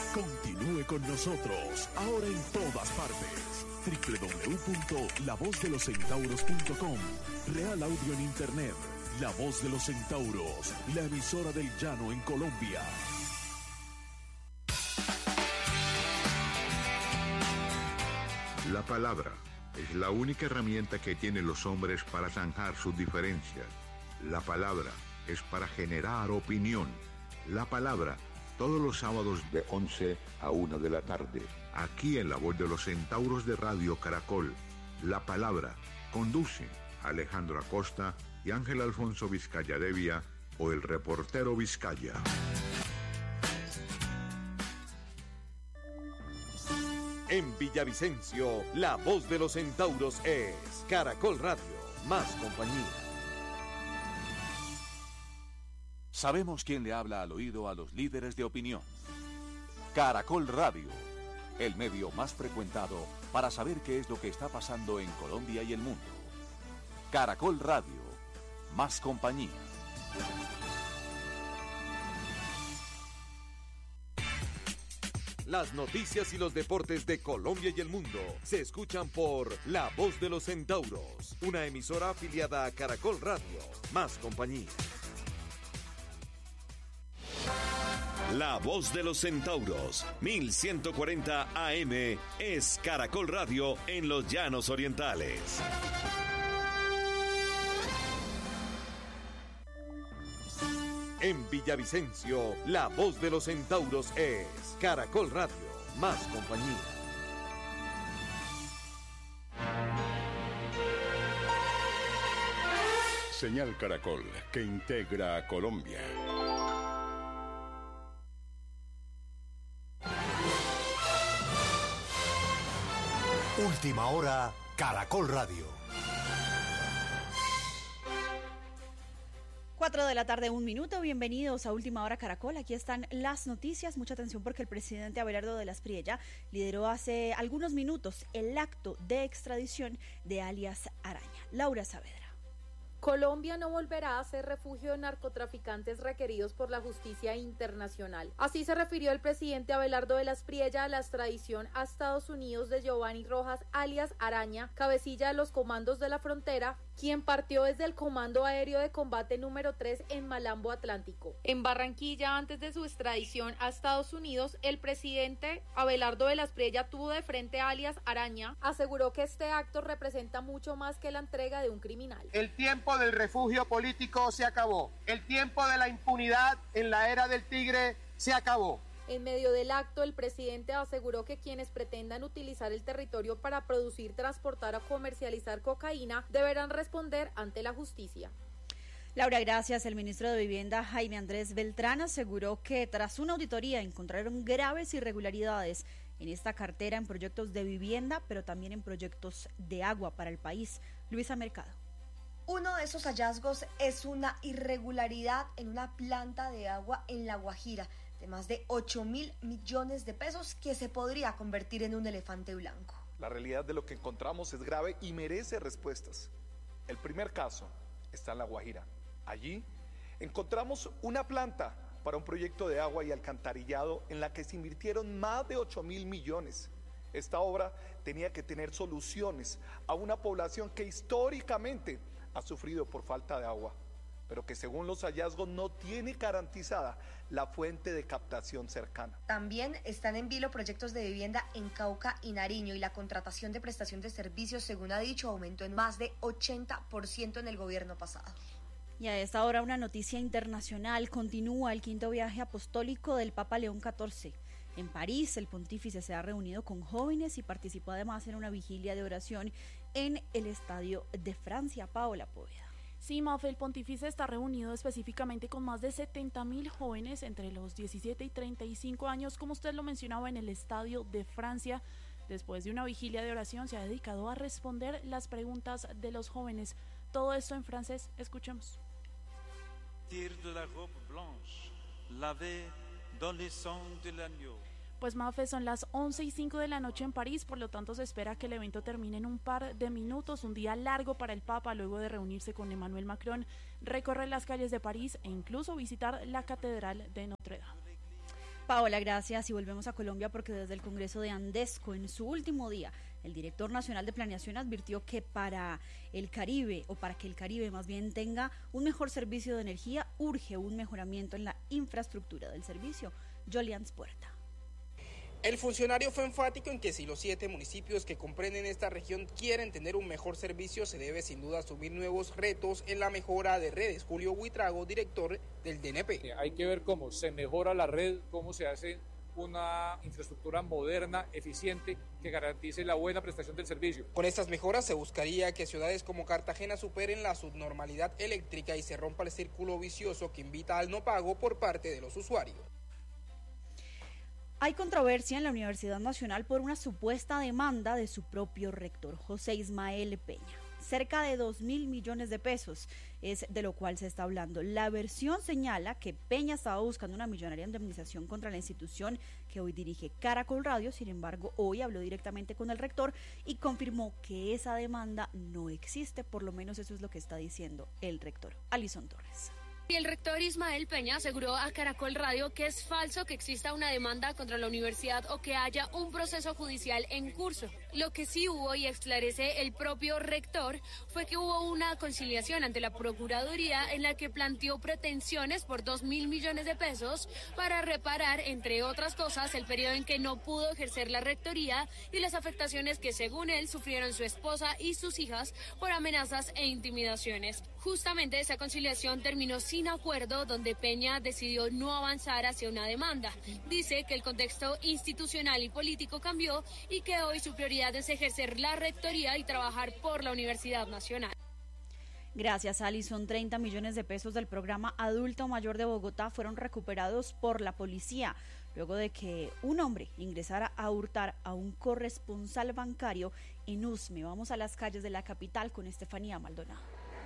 Continúe con nosotros, ahora en todas partes. www.lavozdeloscentauros.com. Real Audio en Internet. La Voz de los Centauros, la emisora del llano en Colombia. La palabra es la única herramienta que tienen los hombres para zanjar sus diferencias. La palabra es para generar opinión. La palabra, todos los sábados de 11 a 1 de la tarde, aquí en La Voz de los Centauros de Radio Caracol. La palabra, conducen Alejandro Acosta y Ángel Alfonso Vizcaya Devia o el reportero Vizcaya. En Villavicencio, la voz de los centauros es Caracol Radio, más compañía. Sabemos quién le habla al oído a los líderes de opinión. Caracol Radio, el medio más frecuentado para saber qué es lo que está pasando en Colombia y el mundo. Caracol Radio, más compañía. Las noticias y los deportes de Colombia y el mundo se escuchan por La Voz de los Centauros, una emisora afiliada a Caracol Radio, más compañía. La Voz de los Centauros, 1140 AM, es Caracol Radio en los Llanos Orientales. En Villavicencio, la voz de los centauros es Caracol Radio, más compañía. Señal Caracol, que integra a Colombia. Última hora, Caracol Radio. 4 de la tarde, 1 minuto. Bienvenidos a Última Hora Caracol. Aquí están las noticias. Mucha atención porque el presidente Abelardo de las Priella lideró hace algunos minutos el acto de extradición de alias Araña. Laura Saavedra. Colombia no volverá a ser refugio de narcotraficantes requeridos por la justicia internacional. Así se refirió el presidente Abelardo de las Priella a la extradición a Estados Unidos de Giovanni Rojas, alias Araña, cabecilla de los comandos de la frontera, quien partió desde el Comando Aéreo de Combate número 3 en Malambo Atlántico. En Barranquilla, antes de su extradición a Estados Unidos, el presidente Abelardo de las Priella tuvo de frente a alias Araña, aseguró que este acto representa mucho más que la entrega de un criminal. El tiempo del refugio político se acabó. El tiempo de la impunidad en la era del tigre se acabó. En medio del acto, el presidente aseguró que quienes pretendan utilizar el territorio para producir, transportar o comercializar cocaína deberán responder ante la justicia. Laura, gracias. El ministro de Vivienda, Jaime Andrés Beltrán, aseguró que tras una auditoría encontraron graves irregularidades en esta cartera en proyectos de vivienda, pero también en proyectos de agua para el país. Luisa Mercado. Uno de esos hallazgos es una irregularidad en una planta de agua en La Guajira de más de 8.000 millones de pesos que se podría convertir en un elefante blanco. La realidad de lo que encontramos es grave y merece respuestas. El primer caso está en La Guajira. Allí encontramos una planta para un proyecto de agua y alcantarillado en la que se invirtieron más de 8.000 millones. Esta obra tenía que tener soluciones a una población que históricamente ha sufrido por falta de agua, pero que según los hallazgos no tiene garantizada la fuente de captación cercana. También están en vilo proyectos de vivienda en Cauca y Nariño y la contratación de prestación de servicios, según ha dicho, aumentó en más de 80% en el gobierno pasado. Y a esta hora una noticia internacional. Continúa el quinto viaje apostólico del Papa León XIV. En París, el pontífice se ha reunido con jóvenes y participó además en una vigilia de oración en el Estadio de Francia. Paola Poveda. Sí, Mafe, el pontífice está reunido específicamente con más de 70.000 jóvenes entre los 17 y 35 años, como usted lo mencionaba, en el Estadio de Francia. Después de una vigilia de oración se ha dedicado a responder las preguntas de los jóvenes. Todo esto en francés, escuchemos. Pues Mafe, son las 11:05 de la noche en París, por lo tanto se espera que el evento termine en un par de minutos, un día largo para el Papa luego de reunirse con Emmanuel Macron, recorrer las calles de París e incluso visitar la Catedral de Notre Dame. Paola, gracias. Y volvemos a Colombia porque desde el Congreso de Andesco, en su último día, el director nacional de planeación advirtió que para el Caribe, o para que el Caribe más bien tenga un mejor servicio de energía, urge un mejoramiento en la infraestructura del servicio. Jolians Puerta. El funcionario fue enfático en que si los 7 municipios que comprenden esta región quieren tener un mejor servicio, se debe sin duda asumir nuevos retos en la mejora de redes. Julio Buitrago, director del DNP. Hay que ver cómo se mejora la red, cómo se hace una infraestructura moderna, eficiente, que garantice la buena prestación del servicio. Con estas mejoras se buscaría que ciudades como Cartagena superen la subnormalidad eléctrica y se rompa el círculo vicioso que invita al no pago por parte de los usuarios. Hay controversia en la Universidad Nacional por una supuesta demanda de su propio rector, José Ismael Peña. Cerca de 2.000 millones de pesos es de lo cual se está hablando. La versión señala que Peña estaba buscando una millonaria indemnización contra la institución que hoy dirige Caracol Radio. Sin embargo, hoy habló directamente con el rector y confirmó que esa demanda no existe. Por lo menos eso es lo que está diciendo el rector. Alison Torres. Y el rector Ismael Peña aseguró a Caracol Radio que es falso que exista una demanda contra la universidad o que haya un proceso judicial en curso. Lo que sí hubo, y esclarece el propio rector, fue que hubo una conciliación ante la Procuraduría en la que planteó pretensiones por 2.000 millones de pesos para reparar, entre otras cosas, el periodo en que no pudo ejercer la rectoría y las afectaciones que, según él, sufrieron su esposa y sus hijas por amenazas e intimidaciones. Justamente esa conciliación terminó sin acuerdo, donde Peña decidió no avanzar hacia una demanda. Dice que el contexto institucional y político cambió y que hoy su prioridad es ejercer la rectoría y trabajar por la Universidad Nacional. Gracias, Alison. 30 millones de pesos del programa Adulto Mayor de Bogotá fueron recuperados por la policía, luego de que un hombre ingresara a hurtar a un corresponsal bancario en Usme. Vamos a las calles de la capital con Estefanía Maldonado.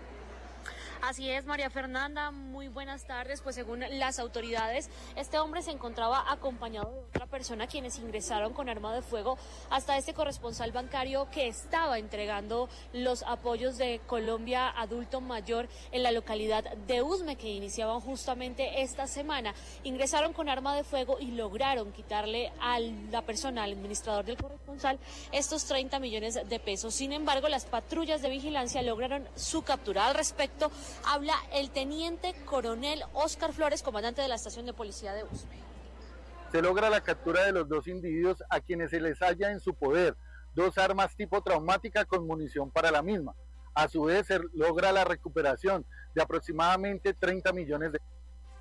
Así es, María Fernanda, muy buenas tardes. Pues según las autoridades, este hombre se encontraba acompañado de otra persona quienes ingresaron con arma de fuego hasta este corresponsal bancario que estaba entregando los apoyos de Colombia Adulto Mayor en la localidad de Usme, que iniciaban justamente esta semana. Ingresaron con arma de fuego y lograron quitarle a la persona, al administrador del corresponsal, estos 30 millones de pesos. Sin embargo, las patrullas de vigilancia lograron su captura. Al respecto, habla el teniente coronel Óscar Flores, comandante de la estación de policía de Usme. Se logra la captura de los 2 individuos a quienes se les halla en su poder 2 armas tipo traumática con munición para la misma. A su vez se logra la recuperación de aproximadamente 30 millones de pesos.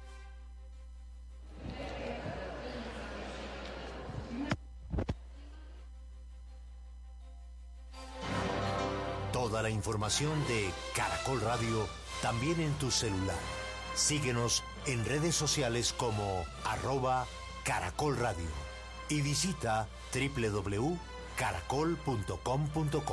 Toda la información de Caracol Radio también en tu celular. Síguenos en redes sociales como @Caracol Radio y visita www.caracol.com.co.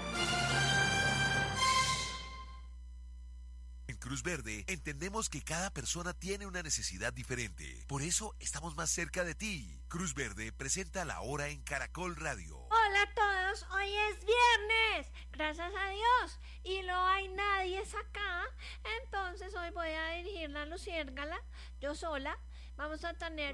En Cruz Verde entendemos que cada persona tiene una necesidad diferente. Por eso estamos más cerca de ti. Cruz Verde presenta La Hora en Caracol Radio. Hola a todos, hoy es viernes, gracias a Dios, y no hay nadie acá, entonces hoy voy a dirigir la luciérgala, yo sola. Vamos a tener...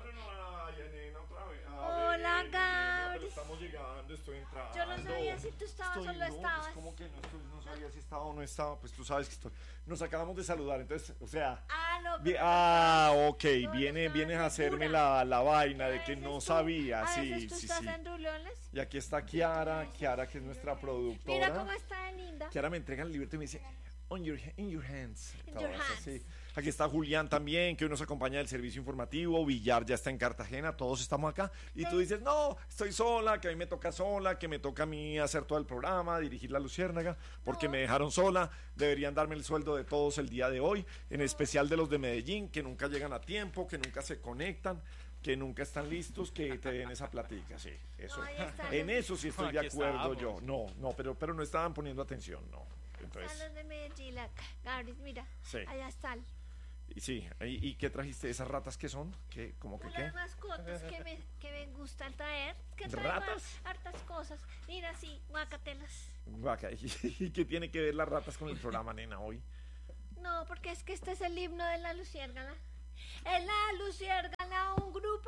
Hola, Gabri. Estamos llegando, estoy entrando. Yo no sabía si tú estabas o no estabas. Pues, ¿cómo que no sabía si estaba o no estaba? Pues tú sabes que estoy... Nos acabamos de saludar, entonces, o sea... ok, vienes a hacerme la vaina de que no sabía. Sí, sí, sí. Y aquí está Kiara, que es nuestra productora. Mira cómo está de linda. Kiara me entrega el libreto y me dice, in your hands. Así. Aquí está Julián también, que hoy nos acompaña del servicio informativo. Villar ya está en Cartagena, todos estamos acá. Y tú dices, no, estoy sola, que a mí me toca sola, que me toca a mí hacer todo el programa, dirigir la Luciérnaga, porque me dejaron sola. Deberían darme el sueldo de todos el día de hoy, en especial de los de Medellín, que nunca llegan a tiempo, que nunca se conectan, que nunca están listos, que te den esa platica, sí, eso. En eso sí estoy de acuerdo yo. No, pero no estaban poniendo atención, no. Entonces, están los de Medellín, Gabriel, mira, sí. Allá están. Y sí, ¿y qué trajiste? ¿Esas ratas qué son? ¿Qué, como que qué? Mascotas que me gustan traer. Que ¿ratas? Hartas cosas. Mira, sí, guacatelas. ¿Y qué tiene que ver las ratas con el programa, nena, hoy? No, porque es que este es el himno de la luciérgala. Es la luciérgala, un grupo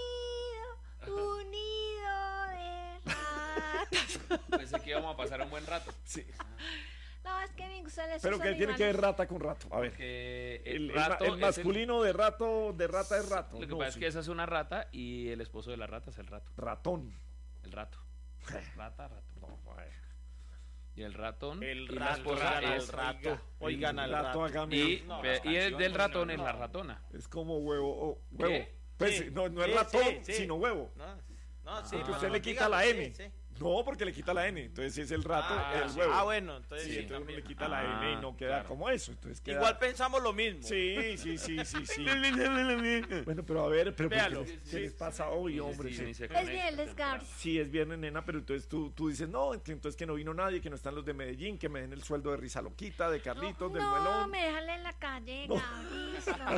unido de ratas. Pensé que íbamos a pasar un buen rato. Sí. No, es que me gustan esos Pero que tiene que ver rata con rato. A ver. El masculino de rata es rato. Lo que pasa es que esa es una rata y el esposo de la rata es el rato. Ratón. El rato. Rata. No, y el ratón. El y rato, la esposa es el rato. Oigan al rato. Y el del ratón es la ratona. Es como huevo. Huevo. Pues, Sí. no es ratón, sino huevo. No, sí. Porque usted le quita la N. No, porque le quita la N. Entonces, si es el rato, el huevo. Bueno, entonces sí, entonces uno le quita la N y no queda como eso. Entonces queda... Igual pensamos lo mismo. Sí. Bueno, pero a ver, ¿qué les pasa hoy, hombre? Es viernes, Gabri. Sí, es viernes, nena, pero entonces tú dices, no, entonces que no vino nadie, que no están los de Medellín, que me den el sueldo de Risa Loquita, de Carlitos, del Muelón. No, me dejan en la calle, Gabri.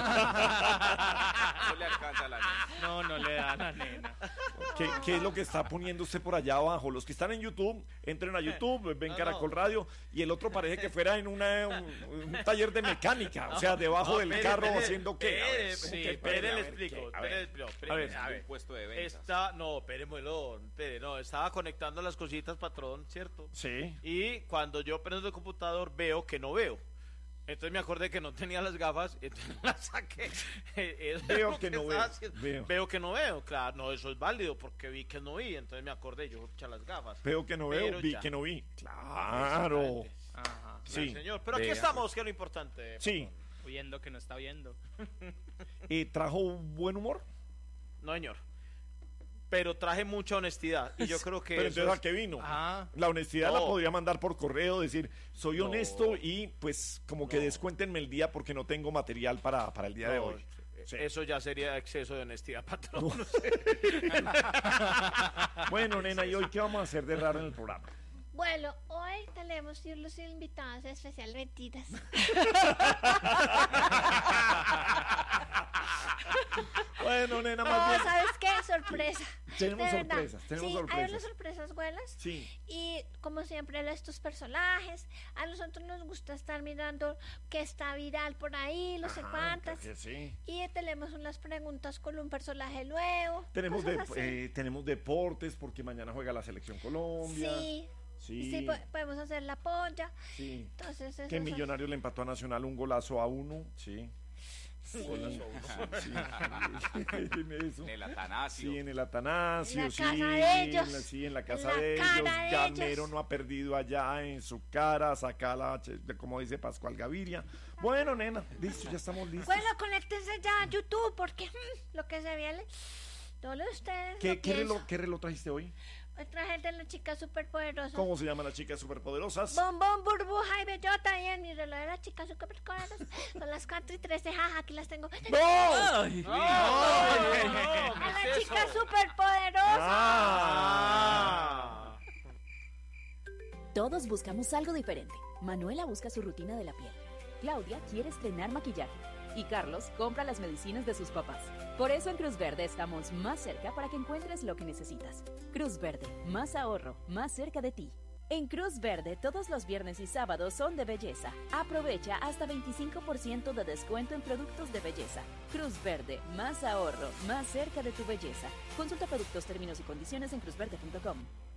No le alcanza a la nena. No le da a la nena. ¿Qué es lo que está poniendo usted por allá abajo? Los que están en YouTube, entren a YouTube, ven Caracol Radio, y el otro parece que fuera en un taller de mecánica, o sea, debajo del carro haciendo qué. Espere, le explico. A ver, un puesto de ventas. Estaba conectando las cositas, patrón, ¿cierto? Sí. Y cuando yo prendo el computador veo que no veo. Entonces me acordé que no tenía las gafas, entonces las saqué. Veo que no veo. Veo que no veo, claro, no, eso es válido porque vi que no vi, entonces me acordé, yo eché las gafas. Veo que no veo, vi que no vi. Claro. Ajá. Sí. Señor, pero aquí estamos, que es lo importante. Sí. Viendo que no está viendo. ¿Trajo buen humor? No, señor. Pero traje mucha honestidad y yo creo que pero entonces, ¿a qué vino? Ajá. La honestidad la podría mandar por correo, decir, soy honesto y pues como que descuéntenme el día porque no tengo material para el día de hoy. Sí. Eso ya sería exceso de honestidad, patrón. No. Bueno, nena, ¿y hoy qué vamos a hacer de raro en el programa? Bueno, hoy tenemos los invitados especiales mentiras. Bueno, nena, más bien. ¿Sabes qué? Sorpresa. Tenemos sorpresas. Hay unas sorpresas buenas. Sí. Y como siempre, estos personajes, a nosotros nos gusta estar mirando qué está viral por ahí, no sé cuántas. Sí. Y tenemos unas preguntas con un personaje nuevo. Tenemos deportes, porque mañana juega la Selección Colombia. Sí, podemos hacer la polla. Sí. Entonces, que Millonarios le empató a Nacional 1-1. Sí. Sí. En el Atanasio. Sí, en el Atanasio. En la casa de ellos. En la casa de ellos. Gamero no ha perdido allá en su cara. Saca como dice Pascual Gaviria. Bueno, nena, listo, ya estamos listos. Bueno, conéctense ya a YouTube porque lo que se viene, todos ustedes. ¿Qué reloj trajiste hoy? Hoy traje el de las chicas superpoderosas. ¿Cómo se llaman las chicas superpoderosas? Bombón, burbuja y bellota. Y en mi reloj de las chicas superpoderosas son las 4:13. Jaja, aquí las tengo. ¡No! ¡A las chicas superpoderosas! Todos buscamos algo diferente. Manuela busca su rutina de la piel. Claudia quiere estrenar maquillaje. Y Carlos compra las medicinas de sus papás. Por eso en Cruz Verde estamos más cerca para que encuentres lo que necesitas. Cruz Verde, más ahorro, más cerca de ti. En Cruz Verde, todos los viernes y sábados son de belleza. Aprovecha hasta 25% de descuento en productos de belleza. Cruz Verde, más ahorro, más cerca de tu belleza. Consulta productos, términos y condiciones en cruzverde.com.